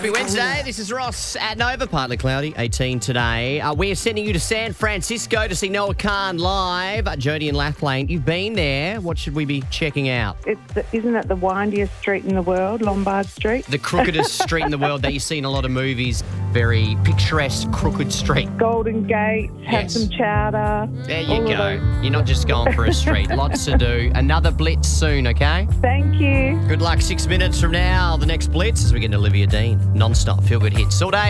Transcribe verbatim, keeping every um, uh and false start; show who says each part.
Speaker 1: Happy Wednesday. This is Ross at Nova. Partly cloudy, eighteen today. Uh, we're sending you to San Francisco to see Noah Khan live. Uh, Jody and Lathlane, you've been there. What should we be checking out?
Speaker 2: It's the, isn't it the windiest street in the world, Lombard Street?
Speaker 1: The crookedest street in the world that you see in a lot of movies. Very picturesque, crooked street.
Speaker 2: Golden Gate, have
Speaker 1: Yes.
Speaker 2: some chowder.
Speaker 1: There you
Speaker 2: all of
Speaker 1: go.
Speaker 2: those.
Speaker 1: You're not just going for a street. Lots to do. Another Blitz soon, okay?
Speaker 2: Thank you.
Speaker 1: Good luck. Six minutes from now, the next Blitz as we get into Olivia Dean. Non-stop feel-good hits all day.